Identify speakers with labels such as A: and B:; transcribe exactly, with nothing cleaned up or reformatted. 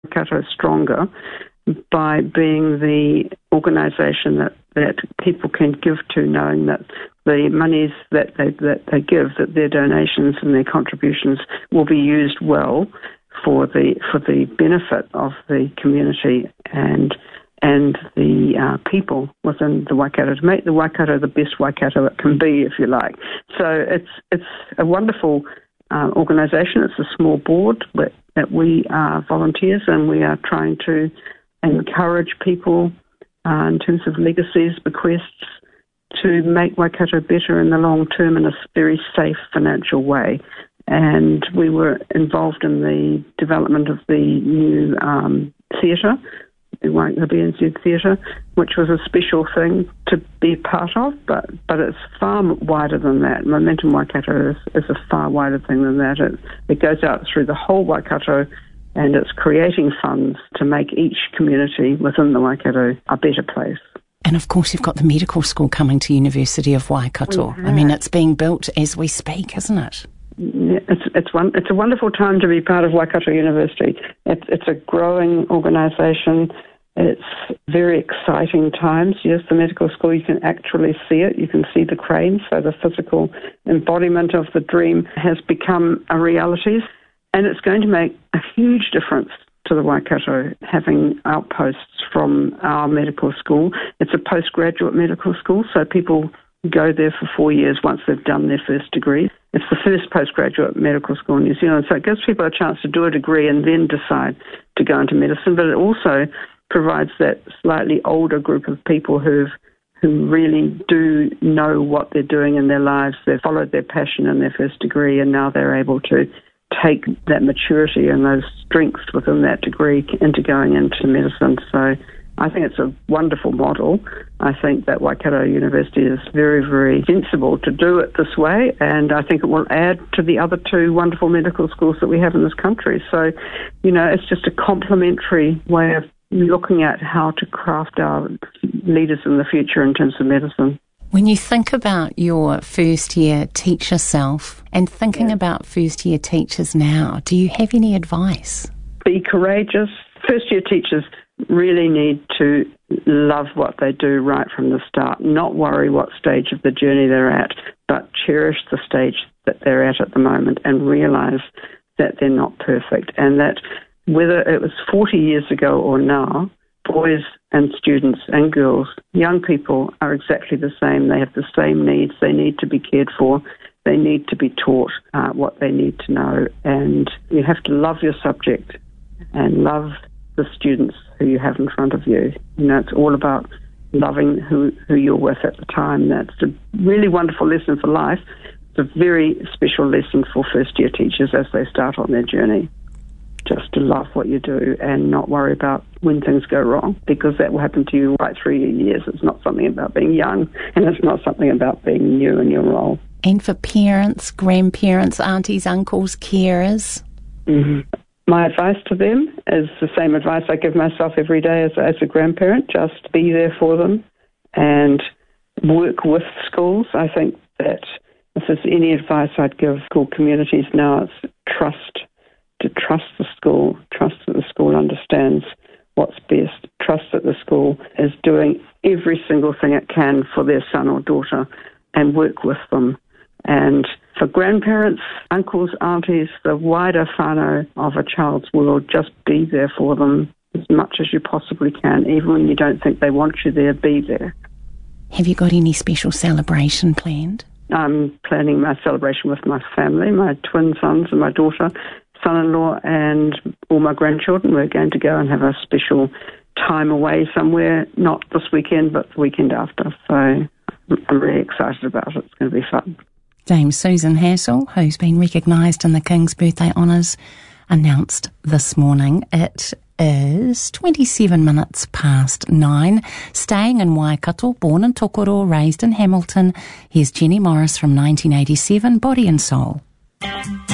A: Waikato stronger by being the organisation that, that people can give to, knowing that the monies that they, that they give, that their donations and their contributions will be used well for the for the benefit of the community and and the uh, people within the Waikato, to make the Waikato the best Waikato it can be, if you like. So it's it's a wonderful uh, organisation. It's a small board, but that we are volunteers and we are trying to encourage people uh, in terms of legacies, bequests, to make Waikato better in the long term in a very safe financial way. And we were involved in the development of the new um, theatre, the Waikato B N Z Theatre, which was a special thing to be part of, but, but it's far wider than that. Momentum Waikato is, is a far wider thing than that. It, it goes out through the whole Waikato, and it's creating funds to make each community within the Waikato a better place.
B: And of course you've got the medical school coming to University of Waikato. I mean, it's being built as we speak, isn't it?
A: Yeah, it's it's one it's a wonderful time to be part of Waikato University. It's it's a growing organisation. It's very exciting times. Yes, the medical school, you can actually see it. You can see the cranes, so the physical embodiment of the dream has become a reality. And it's going to make a huge difference to the Waikato, having outposts from our medical school. It's a postgraduate medical school, so people go there for four years once they've done their first degree. It's the first postgraduate medical school in New Zealand, so it gives people a chance to do a degree and then decide to go into medicine, but it also provides that slightly older group of people who've who really do know what they're doing in their lives. They've followed their passion in their first degree, and now they're able to take that maturity and those strengths within that degree into going into medicine. So I think it's a wonderful model. I think that Waikato University is very, very sensible to do it this way, and I think it will add to the other two wonderful medical schools that we have in this country. So, you know, it's just a complementary way of looking at how to craft our leaders in the future in terms of medicine.
B: When you think about your first-year teacher self and thinking yeah. about first-year teachers now, do you have any advice?
A: Be courageous. First-year teachers really need to love what they do right from the start, not worry what stage of the journey they're at, but cherish the stage that they're at at the moment and realise that they're not perfect, and that whether it was forty years ago or now, boys and students and girls, young people are exactly the same. They have the same needs. They need to be cared for. They need to be taught uh, what they need to know. And you have to love your subject and love the students who you have in front of you. You know, it's all about loving who, who you're with at the time. That's a really wonderful lesson for life. It's a very special lesson for first-year teachers as they start on their journey. Just to love what you do and not worry about when things go wrong, because that will happen to you right through your years. It's not something about being young, and it's not something about being new in your role.
B: And for parents, grandparents, aunties, uncles, carers?
A: Mm-hmm. My advice to them is the same advice I give myself every day as, as a grandparent. Just be there for them and work with schools. I think that if there's any advice I'd give school communities now, it's trust. To trust the school, trust that the school understands what's best, trust that the school is doing every single thing it can for their son or daughter, and work with them. And for grandparents, uncles, aunties, the wider whānau of a child's world, just be there for them as much as you possibly can. Even when you don't think they want you there, be there.
B: Have you got any special celebration planned?
A: I'm planning my celebration with my family, my twin sons and my daughter, son-in-law and all my grandchildren. We're going to go and have a special time away somewhere, not this weekend, but the weekend after. So I'm really excited about it. It's going to be fun.
B: Dame Susan Hassell, who's been recognised in the King's Birthday Honours, announced this morning it is twenty-seven minutes past nine. Staying in Waikato, born in Tokoro, raised in Hamilton, here's Jenny Morris from nineteen eighty-seven, Body and Soul.